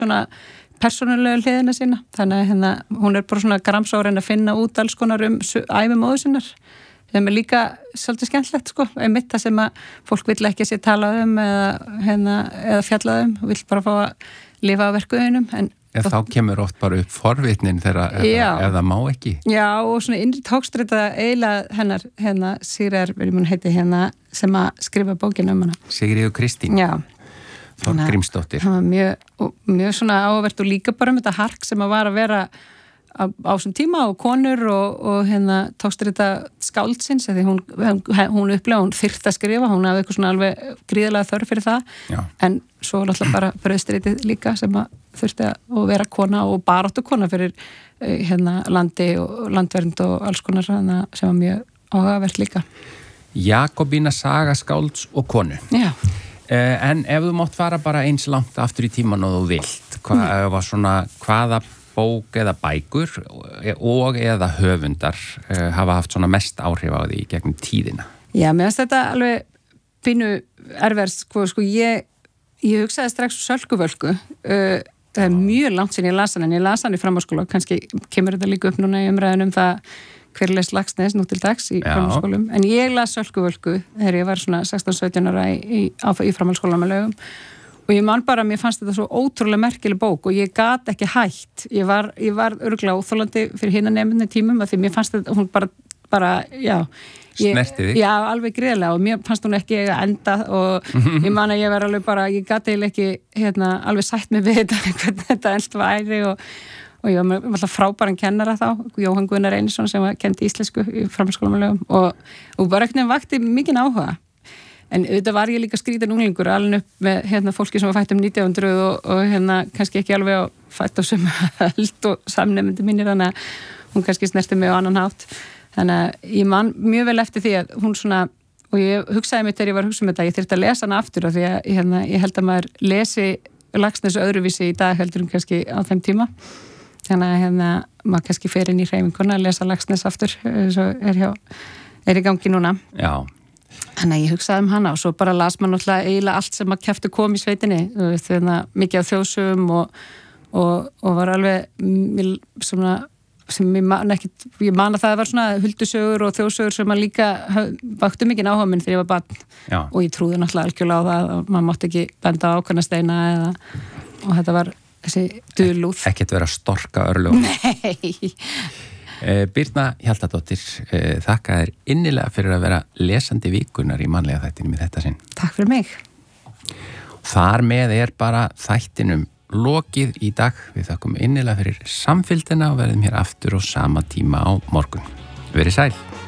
svona persónulega hliðina sína, þannig að hún bara svona gramsárin að finna út alls konar ævimóðu sinnar, sem líka svolítið skemmtilegt sko, einmitt það sem að fólk vill ekki sér tala eða fjalla vill bara fá að lifa á verkuðinum. En þá kemur oft bara upp forvitnin þegar ef það má ekki. Já, og svona innri tókstrita eiginlega hennar Sigríðar, hún heiti sem að skrifa bókina hana. Sigríður Kristín. Já. Grímsdóttir. Það var mjög svona áhugavert og líka bara þetta hark sem að var að vera á þessum tíma og konur og tókstur þetta skáldsins því hún upplega, hún þyrfti að skrifa, hún hafði eitthvað svona alveg gríðarlega þörf fyrir það. Já. En svo náttúrulega bara brauðstritið líka sem að þurfti að vera kona og baráttu kona fyrir landi og landvernd og alls konar sem var mjög áhugavert líka. Jakobína saga skálds og konu. Já. En ef þú mátt fara bara eins langt aftur í tíman og þú vilt, hvaða bók eða bækur og eða höfundar hafa haft svona mest áhrif á því gegnum tíðina? Já, mér finnst þetta alveg pínu erverst, sko ég hugsaði strax Sölkuvölku, það mjög langt sinni ég las hann, en ég las hann í framhaldsskóla, kannski kemur þetta líka upp núna í umræðunum það hver les Laxness nú til dags í framhaldsskólum, en ég las Sölkuvölku þegar ég var svona 16-17 ára í framhaldsskóla með lögum og ég man bara, mér fannst þetta svo ótrúlega merkileg bók og ég gat ekki hætt ég var örugglega óþolandi fyrir hina nefnir tímum, af því mér fannst þetta hún bara snertiði? Já, alveg greiðlega og mér fannst hún ekki að enda og ég man að ég var alveg bara, ég gat eiginlega ekki alveg sætt mig við þetta, hvernig þetta eld væri og ég var alltaf frábæran kennara þá, Jóhann Gunnar Einarsson sem kendi íslensku í framhaldsskólamálögum og bara ekkert vakti mikinn áhuga. En auðvitað var ég líka skrítin unglingur alveg upp með fólki sem var fætt 1900 og kannski ekki alveg fætt á sömu öld og samnefndi mínir, þannig að hún kannski snerti mig á annan hátt. Þannig að ég man mjög vel eftir því að hún svona, og ég hugsaði mig þegar ég var að hugsa um þetta, ég þyrfti að lesa hana aftur af því að ég held að maður lesi Laxness öðruvísi í dag heldur kannski á þeim tíma. Þannig að maður kannski fer inn í hreyfinguna að lesa Laxness aftur, svo er í gangi núna. Já. Þannig að ég hugsaði hana og svo bara las maður náttúrulega eiginlega allt sem að kjaftu kom í sveitinni, mikið af þjóðsögum og var alveg svona, sem ég man að það var svona huldusögur og þjóðsögur sem að líka vaktu mikið áhuga minn þegar ég var barn. Já. Og ég trúði náttúrulega algjörlega á það og maður mátti ekki benda á ákveðna steina og þetta var þessi dulúð. Ekkert vera að storka örlögum. Nei. Birna Hjaltadóttir, þakka þér innilega fyrir að vera lesandi vikunar í mannlega þættinum í þetta sinn. Takk fyrir mig. Þar með bara þættinum lokið í dag. Við þakkum innilega fyrir samfylgdina og verðum hér aftur á sama tíma á morgun. Verið sæl.